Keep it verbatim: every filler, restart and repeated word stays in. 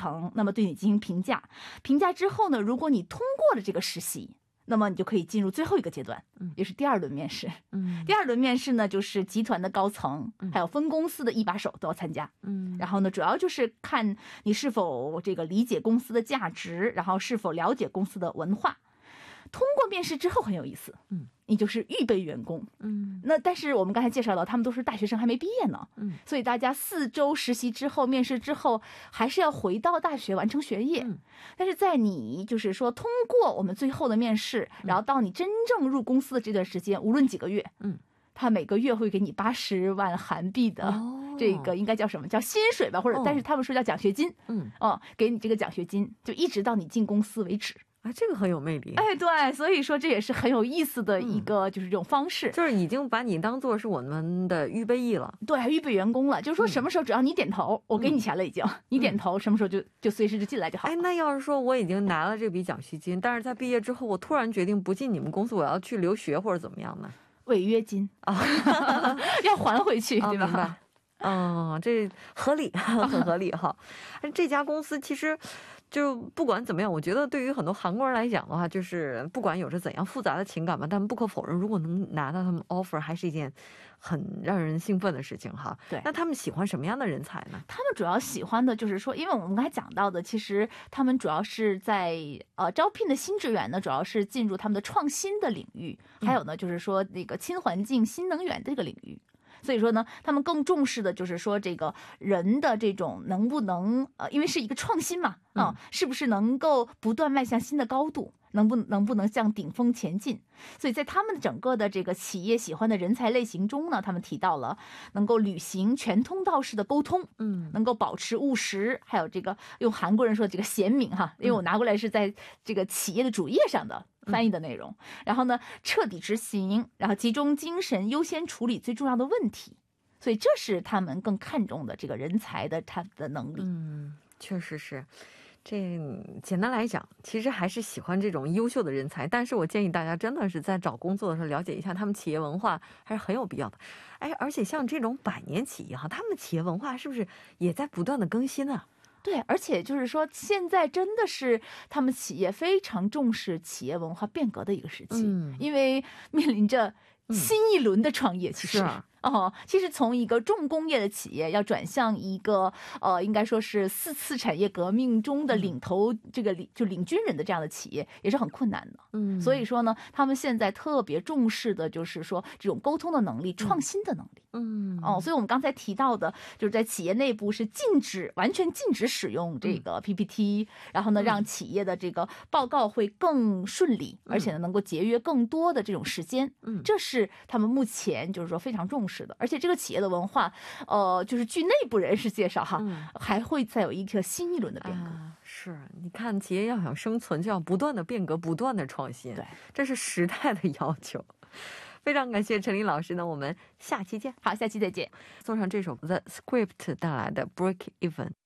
层，那么对你进行评价，评价之后呢，如果你通过了这个实习，那么你就可以进入最后一个阶段，也是第二轮面试。嗯，第二轮面试呢，就是集团的高层，还有分公司的一把手都要参加。嗯，然后呢，主要就是看你是否这个理解公司的价值，然后是否了解公司的文化。通过面试之后很有意思，嗯，你就是预备员工，嗯，那但是我们刚才介绍到，他们都是大学生，还没毕业呢，嗯，所以大家四周实习之后，面试之后，还是要回到大学完成学业。嗯，但是在你就是说通过我们最后的面试，然后到你真正入公司的这段时间，无论几个月，嗯，他每个月会给你八十万韩币的。哦，这个应该叫什么叫薪水吧，或者、哦、但是他们说叫奖学金，嗯，哦，给你这个奖学金，就一直到你进公司为止。 啊，这个很有魅力。 哎，对，所以说这也是很有意思的一个、嗯、就是这种方式， 就是已经把你当做是我们的预备役了， 对，预备员工了。就是说什么时候只要你点头，嗯、我给你钱了已经，嗯、你点头什么时候就就随时就进来就好。 哎，那要是说我已经拿了这笔奖学金，但是在毕业之后我突然决定不进你们公司，我要去留学或者怎么样呢？ 违约金啊，要还回去，对吧？ 明白。嗯，这合理，很合理哈。这家公司其实就不管怎么样，我觉得对于很多韩国人来讲的话，就是不管有着怎样复杂的情感吧，但不可否认，如果能拿到他们 offer， 还是一件很让人兴奋的事情哈。 对， 那他们喜欢什么样的人才呢？ 他们主要喜欢的就是说，因为我们刚才讲到的，其实他们主要是在呃招聘的新职员呢，主要是进入他们的创新的领域，还有呢就是说那个氢环境、新能源这个领域。所以说呢，他们更重视的就是说这个人的这种能不能呃，因为是一个创新嘛，啊、嗯，是不是能够不断迈向新的高度，能不能不能向顶峰前进？所以在他们整个的这个企业喜欢的人才类型中呢，他们提到了能够履行全通道式的沟通，嗯，能够保持务实，还有这个用韩国人说这个贤明哈，因为我拿过来是在这个企业的主页上的。翻译的内容，然后呢，彻底执行，然后集中精神，优先处理最重要的问题，所以这是他们更看重的这个人才的他的能力。 嗯，确实是。这简单来讲，其实还是喜欢这种优秀的人才，但是我建议大家真的是在找工作的时候了解一下他们企业文化，还是很有必要的。哎，而且像这种百年企业哈，他们的企业文化是不是也在不断的更新啊？ 对，而且就是说，现在真的是他们企业非常重视企业文化变革的一个时期，嗯、因为面临着新一轮的创业，其实。嗯是啊哦，其实从一个重工业的企业要转向一个呃，应该说是四次产业革命中的领头、嗯、这个领就领军人的这样的企业也是很困难的。嗯，所以说呢，他们现在特别重视的就是说这种沟通的能力、创新的能力。嗯，哦，所以我们刚才提到的就是在企业内部是禁止完全禁止使用这个 P P T，、嗯、然后呢让企业的这个报告会更顺利，嗯、而且呢能够节约更多的这种时间。嗯，这是他们目前就是说非常重视。是的，而且这个企业的文化，呃，就是据内部人士介绍哈，嗯、还会再有一个新一轮的变革。啊、 是，你看企业要想生存，就要不断的变革，不断的创新，对，这是时代的要求。非常感谢陈琳老师呢，我们下期见。 好，下期再见。 送上这首 The Script 带来的 Break Even。